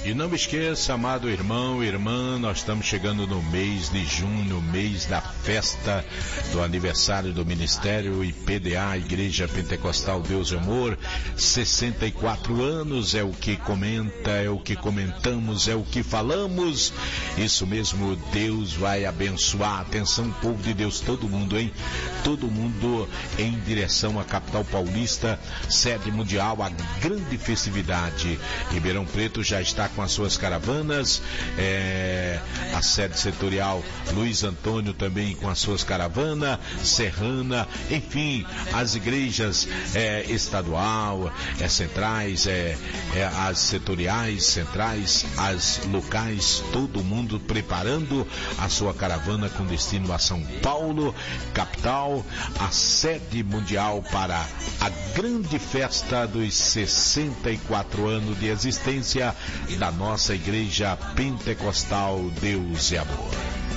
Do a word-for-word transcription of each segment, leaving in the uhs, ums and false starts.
E não me esqueça, amado irmão e irmã, nós estamos chegando no mês de junho, mês da festa do aniversário do Ministério I P D A, Igreja Pentecostal Deus e Amor. sessenta e quatro anos é o que comenta, é o que comentamos, é o que falamos. Isso mesmo, Deus vai abençoar. Atenção, povo de Deus, todo mundo, hein? Todo mundo em direção à capital paulista, sede mundial, a grande festividade. Ribeirão Preto já está com as suas caravanas, é, a sede setorial Luiz Antônio também com as suas caravanas, Serrana, enfim, as igrejas é, estadual, é, centrais, é, é, as setoriais, centrais, as locais, todo mundo preparando a sua caravana com destino a São Paulo, capital, a sede mundial para a grande festa dos sessenta e quatro anos de existência da nossa Igreja Pentecostal Deus e Amor.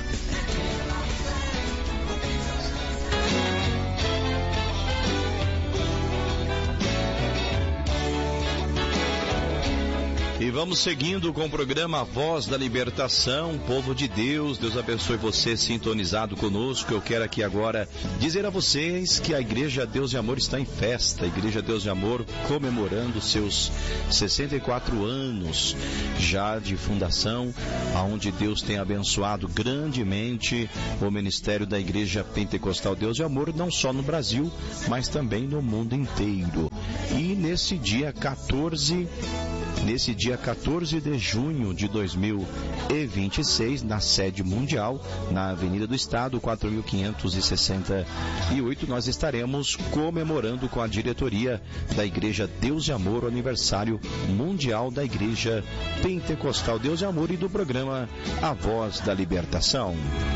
E vamos seguindo com o programa Voz da Libertação, povo de Deus. Deus abençoe você sintonizado conosco. Eu quero aqui agora dizer a vocês que a Igreja Deus e Amor está em festa. A Igreja Deus e Amor comemorando seus sessenta e quatro anos já de fundação, aonde Deus tem abençoado grandemente o ministério da Igreja Pentecostal Deus e Amor, não só no Brasil, mas também no mundo inteiro. E nesse dia quatorze Nesse dia quatorze de junho de dois mil e vinte e seis, na sede mundial, na Avenida do Estado, quatro mil quinhentos e sessenta e oito, nós estaremos comemorando com a diretoria da Igreja Deus e Amor o aniversário mundial da Igreja Pentecostal Deus e Amor e do programa A Voz da Libertação.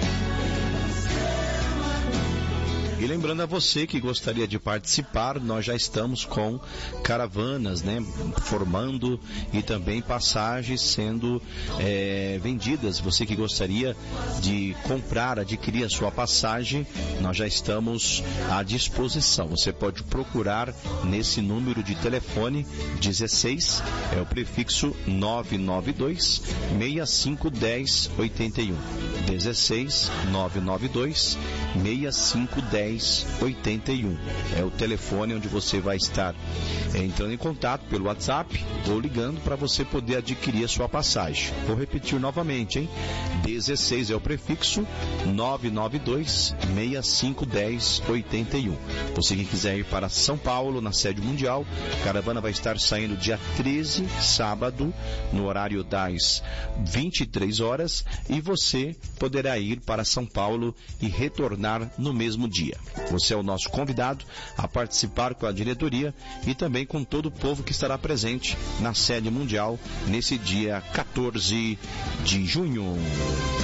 E lembrando a você que gostaria de participar, nós já estamos com caravanas, né, formando e também passagens sendo é, vendidas. Você que gostaria de comprar, adquirir a sua passagem, nós já estamos à disposição. Você pode procurar nesse número de telefone dezesseis, é o prefixo nove nove dois, seis cinco um zero, oito um. dezesseis, nove nove dois, seis cinco um zero, oito um. É o telefone onde você vai estar entrando em contato pelo WhatsApp ou ligando para você poder adquirir a sua passagem. Vou repetir novamente, hein? dezesseis é o prefixo, nove nove dois, seis cinco um zero, oito um. Você que quiser ir para São Paulo, na sede mundial, a caravana vai estar saindo dia treze, sábado, no horário das vinte e três horas, e você poderá ir para São Paulo e retornar no mesmo dia. Você é o nosso convidado a participar com a diretoria e também com todo o povo que estará presente na sede mundial nesse dia quatorze de junho.